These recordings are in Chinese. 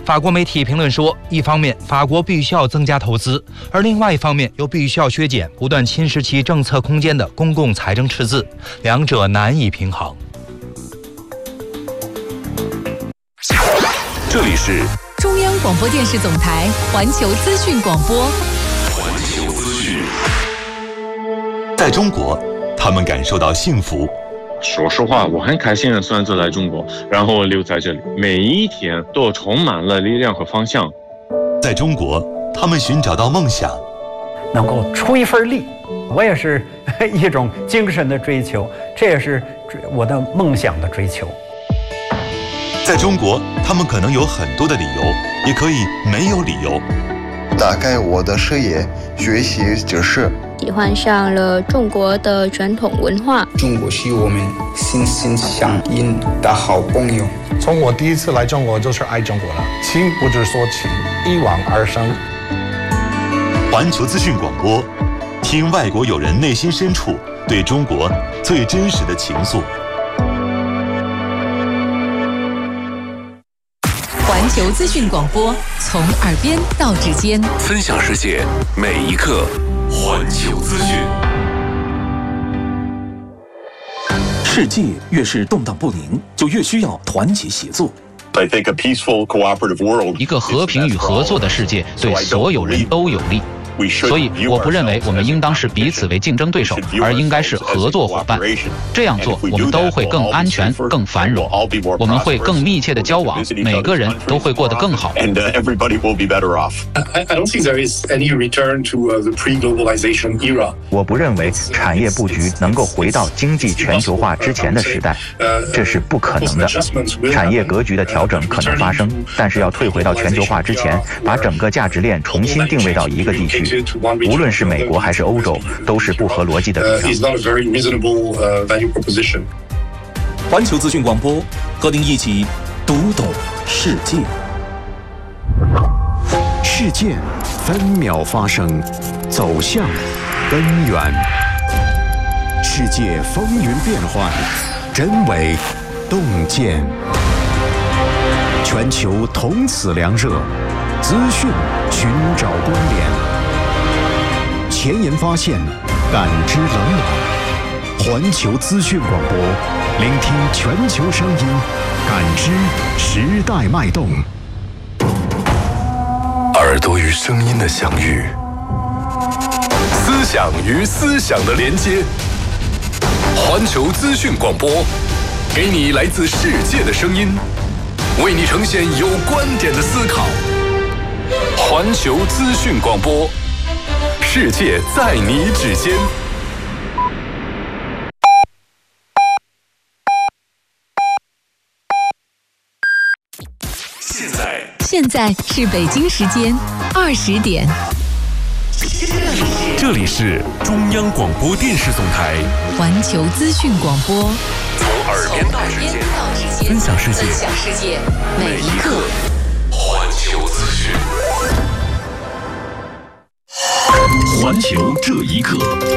法国媒体评论说，一方面法国必须要增加投资，而另外一方面又必须要削减不断侵蚀其政策空间的公共财政赤字，两者难以平衡。 这里是中央广播电视总台环球资讯广播。 环球资讯。在中国，他们感受到幸福。 说实话，我很开心的选择来中国，然后留在这里，每一天都充满了力量和方向。 在中国，他们寻找到梦想， 能够出一份力，我也是一种精神的追求，这也是我的梦想的追求。 在中国，他们可能有很多的理由，也可以没有理由。 打开我的视野，学习知识。 喜欢上了中国的传统文化。 中国是我们心心相印的好朋友。 从我第一次来中国就是爱中国了，情不知所起，一往而生。 环球资讯广播，听外国友人内心深处对中国最真实的情愫。 环球资讯广播，从耳边到指尖， 分享世界每一刻。环球资讯。 世界越是动荡不宁，就越需要团结协作。 一个和平与合作的世界对所有人都有利。所以我不认为我们应当是彼此为竞争对手，而应该是合作伙伴。这样做，我们都会更安全、更繁荣，我们会更密切的交往，每个人都会过得更好。 我不认为产业布局能够回到经济全球化之前的时代，这是不可能的。产业格局的调整可能发生，但是要退回到全球化之前，把整个价值链重新定位到一个地区。无论是美国还是欧洲，都是不合逻辑的比较。 环球资讯广播，和您一起读懂世界。 事件分秒发生，走向根源。世界风云变幻，真伪洞见。全球同此凉热，资讯寻找关联。前沿发现，感知冷暖。环球资讯广播，聆听全球声音，感知时代脉动。 耳朵与声音的相遇，思想与思想的连接。环球资讯广播，给你来自世界的声音，为你呈现有观点的思考。环球资讯广播，世界在你指尖。 现在是北京时间20点。 这里是中央广播电视总台环球资讯广播， 从耳边到指尖，分享世界每一刻。环球资讯，环球这一刻。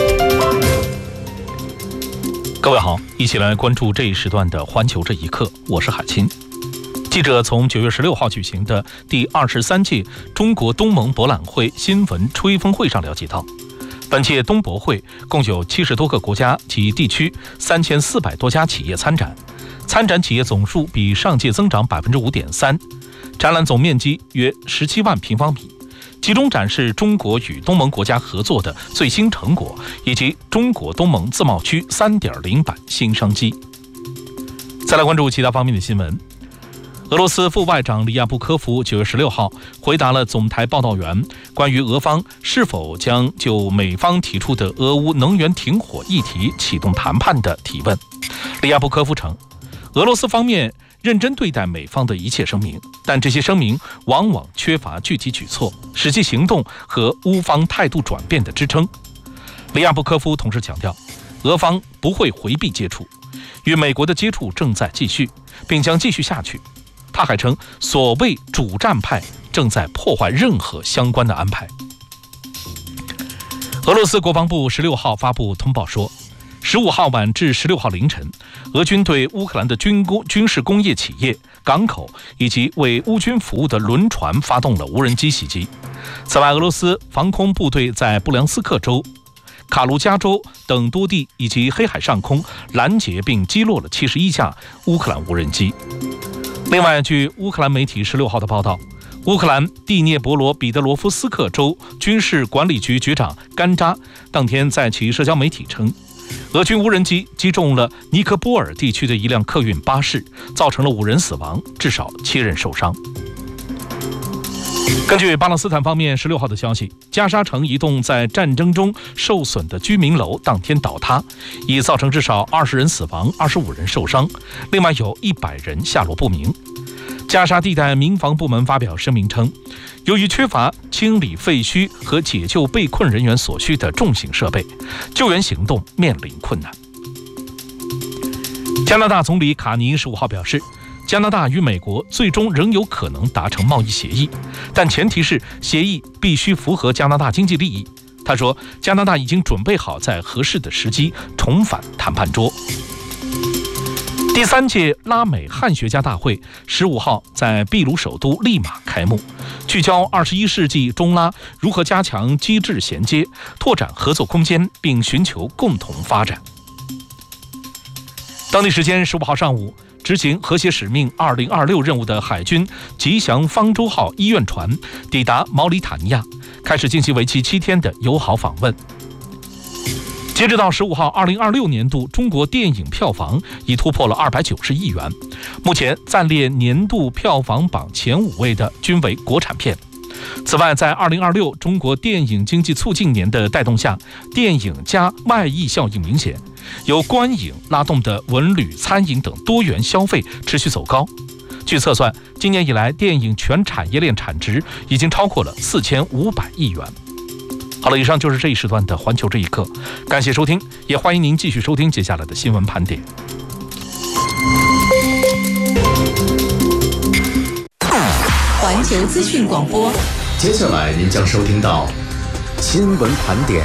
各位好，一起来关注这一时段的环球这一刻，我是海清。记者从9月16号举行的第23届中国东盟博览会新闻吹风会上了解到，本届东博会共有70多个国家及地区3400多家企业参展，参展企业总数比上届增长 5.3%， 展览总面积约17万平方米，集中展示中国与东盟国家合作的最新成果，以及中国东盟自贸区 3.0 版新商机。再来关注其他方面的新闻。俄罗斯副外长利亚布科夫9月16号回答了总台报道员关于俄方是否将就美方提出的俄乌能源停火议题启动谈判的提问。利亚布科夫称，俄罗斯方面认真对待美方的一切声明，但这些声明往往缺乏具体举措、实际行动和乌方态度转变的支撑。利亚布科夫同时强调，俄方不会回避接触，与美国的接触正在继续，并将继续下去。他还称，所谓主战派正在破坏任何相关的安排。俄罗斯国防部16号发布通报说 15号晚至16号凌晨，俄军对乌克兰的军事工业企业、港口以及为乌军服务的轮船发动了无人机袭击。此外，俄罗斯防空部队在布良斯克州、卡卢加州等多地以及黑海上空拦截并击落了71架乌克兰无人机。另外，据乌克兰媒体16号的报道，乌克兰第聂伯罗彼得罗夫斯克州军事管理局局长甘扎当天在其社交媒体称，俄军无人机击中了尼科波尔地区的一辆客运巴士，造成了5人死亡，至少7人受伤。根据巴勒斯坦方面16号的消息，加沙城一栋在战争中受损的居民楼当天倒塌，已造成至少20人死亡，25人受伤，另外有100人下落不明。加沙地带民防部门发表声明称，由于缺乏清理废墟和解救被困人员所需的重型设备，救援行动面临困难。加拿大总理卡尼15号表示，加拿大与美国最终仍有可能达成贸易协议，但前提是协议必须符合加拿大经济利益。他说，加拿大已经准备好在合适的时机重返谈判桌。第3届拉美汉学家大会15号在秘鲁首都利马开幕，聚焦21世纪中拉如何加强机制衔接，拓展合作空间，并寻求共同发展。当地时间15号上午，执行和谐使命2026任务的海军吉祥方舟号医院船抵达毛里塔尼亚，开始进行为期7天的友好访问。截止到15号，2026年度中国电影票房已突破了290亿元，目前暂列年度票房榜前5位的均为国产片。此外，在2026中国电影经济促进年的带动下，电影加外溢效应明显，由观影拉动的文旅、餐饮等多元消费持续走高。据测算，今年以来电影全产业链产值已经超过了4500亿元。好了，以上就是这一时段的环球这一刻，感谢收听，也欢迎您继续收听接下来的新闻盘点。 环球资讯广播， 接下来您将收听到新闻盘点。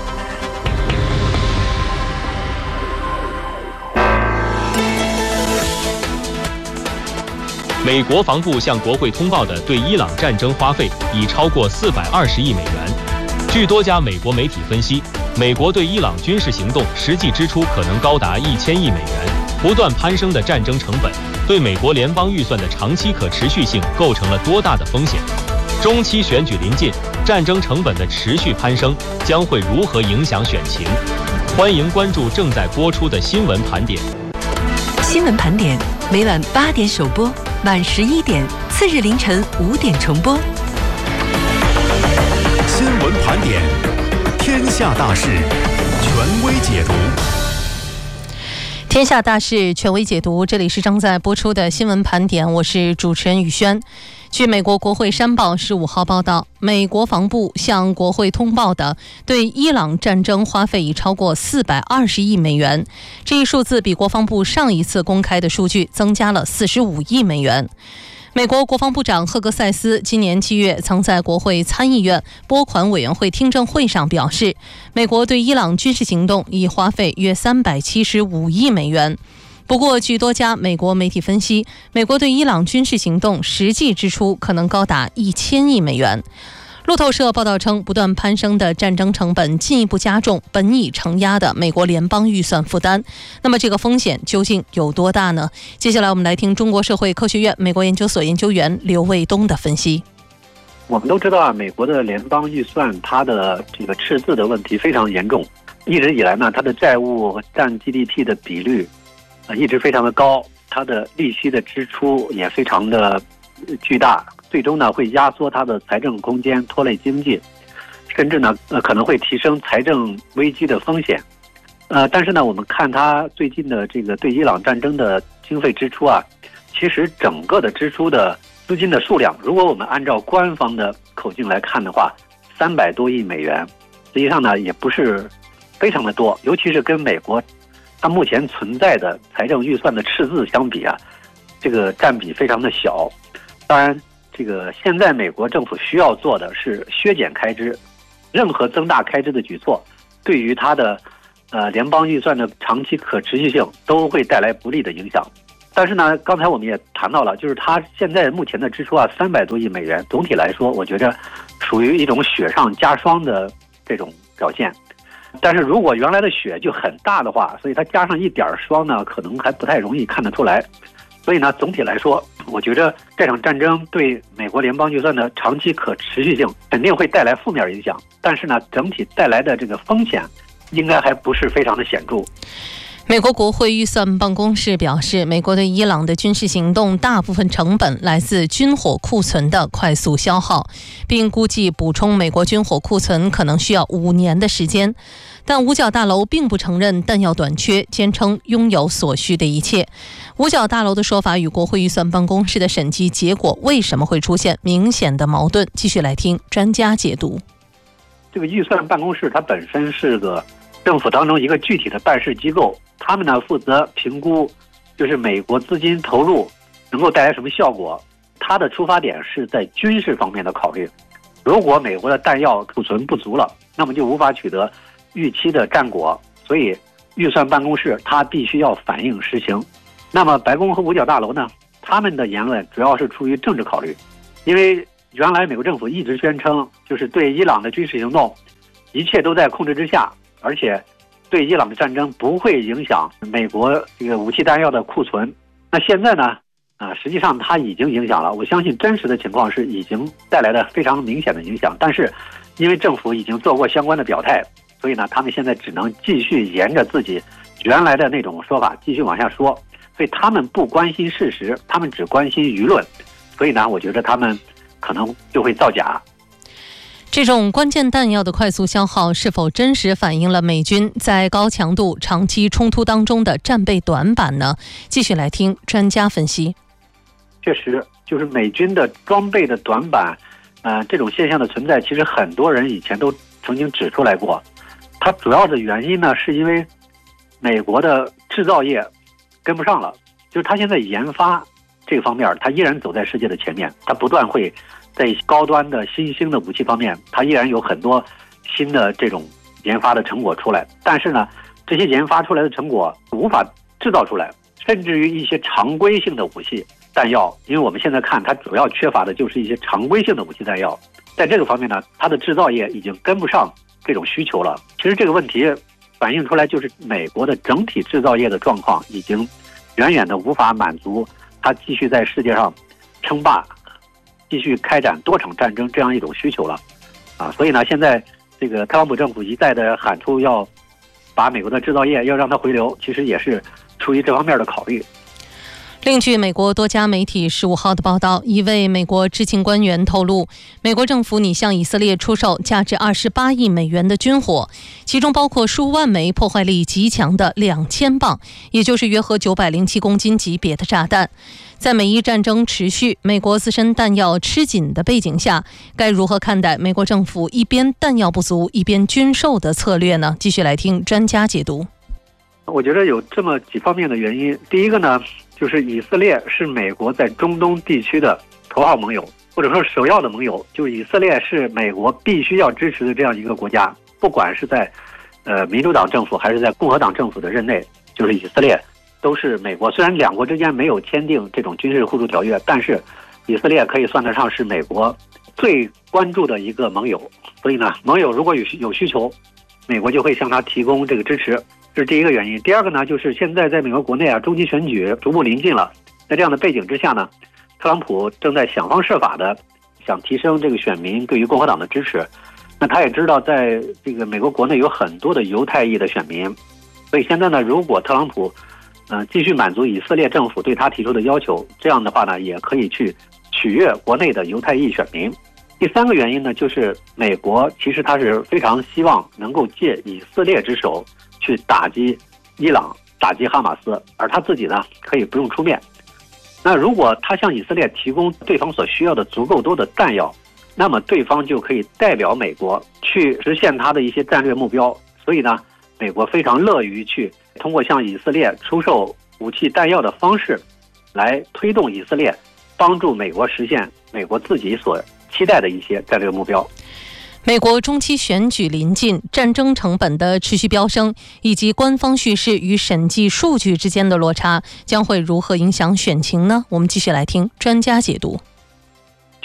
美国防部向国会通报的对伊朗战争花费已超过420亿美元。据多家美国媒体分析，美国对伊朗军事行动实际支出可能高达1000亿美元。不断攀升的战争成本对美国联邦预算的长期可持续性构成了多大的风险？中期选举临近，战争成本的持续攀升将会如何影响选情？欢迎关注正在播出的新闻盘点。 新闻盘点每晚8点首播，晚11点，次日凌晨5点重播。 新闻盘点，天下大事，权威解读。 天下大事，权威解读。这里是正在播出的新闻盘点，我是主持人宇轩。据美国国会山报15号报道，美国防部向国会通报的对伊朗战争花费已超过420亿美元，这一数字比国防部上一次公开的数据增加了45亿美元。美国国防部长赫格塞斯今年7月曾在国会参议院拨款委员会听证会上表示，美国对伊朗军事行动已花费约375亿美元。不过，据多家美国媒体分析，美国对伊朗军事行动实际支出可能高达1000亿美元。路透社报道称，不断攀升的战争成本进一步加重本已承压的美国联邦预算负担。那么这个风险究竟有多大呢？接下来我们来听中国社会科学院美国研究所研究员刘卫东的分析。 我们都知道啊，美国的联邦预算它的这个赤字的问题非常严重，一直以来呢，它的债务占 GDP 的比率一直非常的高，它的利息的支出也非常的巨大，最终呢会压缩它的财政空间，拖累经济，甚至呢可能会提升财政危机的风险。但是呢，我们看它最近的这个对伊朗战争的经费支出啊，其实整个的支出的资金的数量，如果我们按照官方的口径来看的话，300多亿美元，实际上呢也不是非常的多，尤其是跟美国它目前存在的财政预算的赤字相比啊，这个占比非常的小。当然，这个现在美国政府需要做的是削减开支，任何增大开支的举措，对于它的联邦预算的长期可持续性都会带来不利的影响。但是呢，刚才我们也谈到了，就是它现在目前的支出300多亿美元，总体来说，我觉着属于一种雪上加霜的这种表现。但是如果原来的雪就很大的话，所以它加上一点霜呢，可能还不太容易看得出来。所以呢，总体来说，我觉着这场战争对美国联邦预算的长期可持续性肯定会带来负面影响，但是呢，整体带来的这个风险应该还不是非常的显著。 美国国会预算办公室表示，美国对伊朗的军事行动大部分成本来自军火库存的快速消耗，并估计补充美国军火库存可能需要5年的时间。但五角大楼并不承认弹药短缺，坚称拥有所需的一切。五角大楼的说法与国会预算办公室的审计结果为什么会出现明显的矛盾？继续来听专家解读。 这个预算办公室它本身是个政府当中一个具体的办事机构，他们呢负责评估，就是美国资金投入能够带来什么效果。它的出发点是在军事方面的考虑。如果美国的弹药储存不足了，那么就无法取得预期的战果，所以预算办公室它必须要反映实情。那么白宫和五角大楼呢，他们的言论主要是出于政治考虑，因为原来美国政府一直宣称，就是对伊朗的军事行动一切都在控制之下，而且对伊朗的战争不会影响美国这个武器弹药的库存。那现在呢，实际上它已经影响了，我相信真实的情况是已经带来了非常明显的影响，但是因为政府已经做过相关的表态，所以呢，他们现在只能继续沿着自己原来的那种说法继续往下说，所以他们不关心事实，他们只关心舆论，所以呢，我觉得他们可能就会造假。 这种关键弹药的快速消耗是否真实反映了美军在高强度长期冲突当中的战备短板呢？继续来听专家分析。 确实，就是美军的装备的短板，这种现象的存在，其实很多人以前都曾经指出来过。它主要的原因呢，是因为美国的制造业跟不上了，就是它现在研发这个方面，它依然走在世界的前面，它不断会在高端的新兴的武器方面，它依然有很多新的这种研发的成果出来。但是呢，这些研发出来的成果无法制造出来，甚至于一些常规性的武器弹药，因为我们现在看它主要缺乏的就是一些常规性的武器弹药，在这个方面呢，它的制造业已经跟不上这种需求了。其实这个问题反映出来，就是美国的整体制造业的状况已经远远的无法满足它继续在世界上称霸、继续开展多场战争这样一种需求了。所以呢，现在这个特朗普政府一再的喊出要把美国的制造业要让它回流，其实也是出于这方面的考虑。 另据美国多家媒体15号的报道，一位美国知情官员透露，美国政府拟向以色列出售价值28亿美元的军火，其中包括数万枚破坏力极强的2000磅，也就是约合907公斤级别的炸弹。在美伊战争持续、美国自身弹药吃紧的背景下，该如何看待美国政府一边弹药不足一边军售的策略呢？继续来听专家解读。 我觉得有这么几方面的原因。第一个呢，就是以色列是美国在中东地区的头号盟友，或者说首要的盟友。就是以色列是美国必须要支持的这样一个国家，不管是在民主党政府还是在共和党政府的任内，就是以色列都是美国。虽然两国之间没有签订这种军事互助条约，但是以色列可以算得上是美国最关注的一个盟友。所以呢，盟友如果有需求，美国就会向他提供这个支持。这是第一个原因。第二个呢，就是现在在美国国内中期选举逐步临近了，在这样的背景之下呢，特朗普正在想方设法的想提升这个选民对于共和党的支持。那他也知道在这个美国国内有很多的犹太裔的选民，所以现在呢，如果特朗普继续满足以色列政府对他提出的要求，这样的话呢，也可以去取悦国内的犹太裔选民。第三个原因呢，就是美国其实他是非常希望能够借以色列之手去打击伊朗、打击哈马斯，而他自己呢可以不用出面。那如果他向以色列提供对方所需要的足够多的弹药，那么对方就可以代表美国去实现他的一些战略目标。所以呢，美国非常乐于去通过向以色列出售武器弹药的方式，来推动以色列帮助美国实现美国自己所期待的一些战略目标。 美国中期选举临近，战争成本的持续飙升，以及官方叙事与审计数据之间的落差，将会如何影响选情呢？我们继续来听专家解读。